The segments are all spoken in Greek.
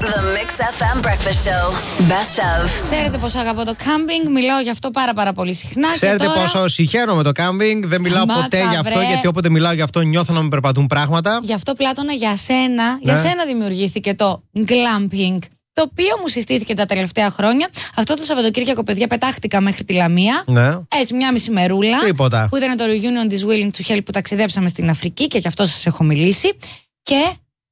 The Mix FM Breakfast Show. Best of. Ξέρετε πόσο αγαπώ το κάμπινγκ, μιλάω γι' αυτό πάρα πολύ συχνά. Ξέρετε και τώρα... πόσο συχαίνω με το κάμπινγκ, δεν μιλάω ποτέ γι' αυτό, γιατί όποτε μιλάω γι' αυτό νιώθω να με περπατούν πράγματα. Γι' αυτό, Πλάτωνα, για σένα δημιουργήθηκε το glamping, το οποίο μου συστήθηκε τα τελευταία χρόνια. Αυτό το Σαββατοκύριακο, παιδιά, πετάχτηκα μέχρι τη Λαμία. Ναι. Έτσι, μια μισή μερούλα. Τίποτα. Που ήταν το reunion της Willing to Help που ταξιδέψαμε στην Αφρική και γι' αυτό σας έχω μιλήσει. Και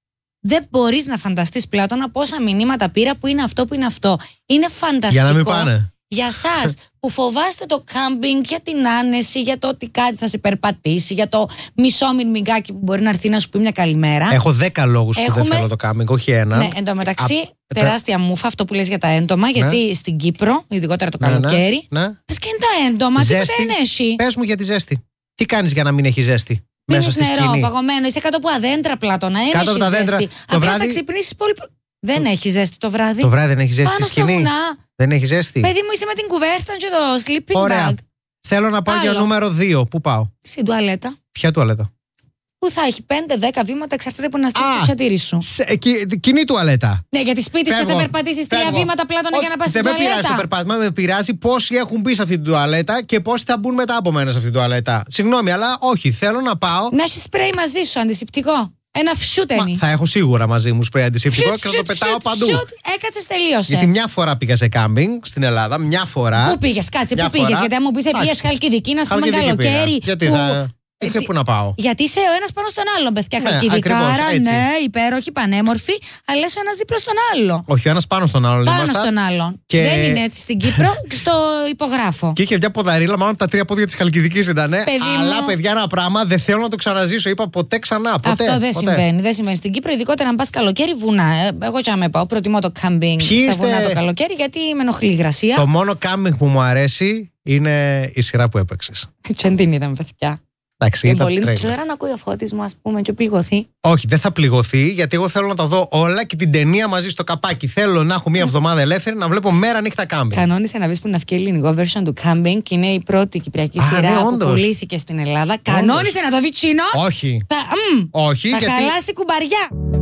δεν μπορείς να φανταστείς, Πλάτωνα, πόσα μηνύματα πήρα που είναι αυτό που είναι αυτό. Είναι φανταστικό. Για να μην πάνε. Για σας που φοβάστε το κάμπινγκ, για την άνεση, για το ότι κάτι θα σε περπατήσει, για το μισό μυρμηγκάκι που μπορεί να έρθει να σου πει μια καλημέρα. Έχω 10 λόγους που δεν θέλω το κάμπινγκ, όχι ένα. Ναι, εντωμεταξύ, τεράστια μούφα αυτό που λες για τα έντομα, γιατί στην Κύπρο, ειδικότερα το καλοκαίρι, πες και είναι τα έντομα, τίποτα δεν έχει. Πες μου για τη ζέστη. Τι κάνεις για να μην έχει ζέστη? Μέσα στη σκηνή. Νερό, παγωμένο, είσαι κάτω από αδέντρα, Πλάτωνα. Κάτω από τα δέντρα. Το βράδυ θα ξυπνήσεις πολύ. Δεν έχει ζέστη το βράδυ. Το βράδυ δεν έχει ζέστη στη σκηνή. Βουνά. Δεν έχει ζέστη. Παιδί μου, είσαι με την κουβέρτα και το sleeping Ωραία. bag. Θέλω να πάω για νούμερο 2. Πού πάω? Στην τουαλέτα. Ποια τουαλέτα? Που θα έχει 5-10 βήματα, εξαρτάται που να στείλει το τσατήρι σου. Κοινή τουαλέτα. Ναι, γιατί σπίτι σου θα περπατήσει 3 βήματα, Πλάτωνα, για να πα στην τουαλέτα. Δεν με πειράζει το περπάτημα, με πειράζει πόσοι έχουν μπει σε αυτή την τουαλέτα και πόσοι θα μπουν μετά από μένα σε αυτή την τουαλέτα. Συγγνώμη, αλλά όχι, θέλω να πάω. Να έχει σπρέι μαζί σου, αντισηπτικό. Ένα φσούτενι. Θα έχω σίγουρα μαζί μου σπρέι αντισηπτικό και θα το πετάω παντού. Έκατσε, τελείωσε. Γιατί μια φορά πήγα σε κάμπινγκ στην Ελλάδα, μια φορά. Πού πήγε, κάτσε, πού πήγε? Γιατί αν μου πει πήγε Χαλκιδική, να πούμε καλοκαίρι. Γιατί θα. Πού να πάω? Γιατί είσαι ο ένα πάνω στον άλλον, παιδιά. Χαλκιδικάρα, ναι, υπέροχη, πανέμορφη, αλλά είσαι ο ένα δίπλα στον άλλο. Όχι, ο ένα πάνω στον άλλον. Πάνω στον άλλον. Και... Δεν είναι έτσι στην Κύπρο, στο υπογράφω. Και είχε μια ποδαρίλα, μάλλον τα 3 πόδια τη Χαλκιδική ήταν. Αλλά, παιδιά, ένα πράγμα δεν θέλω να το ξαναζήσω. Είπα ποτέ ξανά. Ποτέ, αυτό δεν συμβαίνει. Δεν συμβαίνει στην Κύπρο, ειδικότερα αν πα καλοκαίρι, βουνά. Εγώ και αν με πάω, προτιμώ το κάμπινγκ στα βουνά το καλοκαίρι, γιατί με ενοχλεί η υγρασία. Το μόνο κάμπινγκ που μου αρέσει είναι η σειρά που έπαιξε. Δεν την είδαμε, παιδιά. Εντάξει, πολύ ξέρω να ακούει ο Φώτης μου, ας πούμε, και πληγωθεί. Όχι, δεν θα πληγωθεί, γιατί εγώ θέλω να τα δω όλα και την ταινία μαζί στο καπάκι. Θέλω να έχω μια εβδομάδα ελεύθερη να βλέπω μέρα νύχτα κάμπινγκ. Κανόνισε να βρει που είναι αυτή η ελληνικό version του κάμπινγκ και είναι η πρώτη κυπριακή σειρά που πουλήθηκε στην Ελλάδα. Κανόνισε να το δει, Τσίνο. Όχι. Όχι. Θα χαλάσει κουμπαριά.